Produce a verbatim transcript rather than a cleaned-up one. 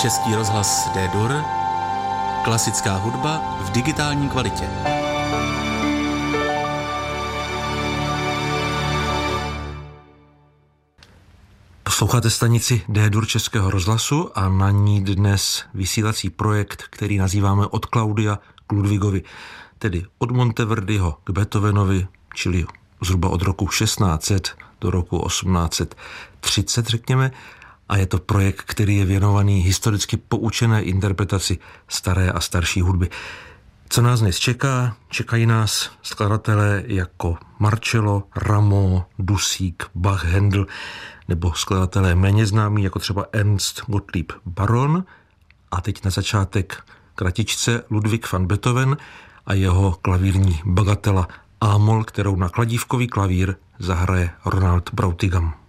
Český rozhlas D-dur, klasická hudba v digitální kvalitě. Posloucháte stanici D-dur Českého rozhlasu a na ní dnes vysílací projekt, který nazýváme Od Claudia k Ludwigovi, tedy od Monteverdiho k Beethovenovi, čili zhruba od roku šestnáct set do roku osmnáct set třicet, řekněme, a je to projekt, který je věnovaný historicky poučené interpretaci staré a starší hudby. Co nás dnes čeká? Čekají nás skladatelé jako Marcello, Rameau, Dusík, Bach, Händel, nebo skladatelé méně známí, jako třeba Ernst Gottlieb Baron. A teď na začátek kratičce Ludwig van Beethoven a jeho klavírní bagatela A-moll, kterou na kladívkový klavír zahraje Ronald Brautigam.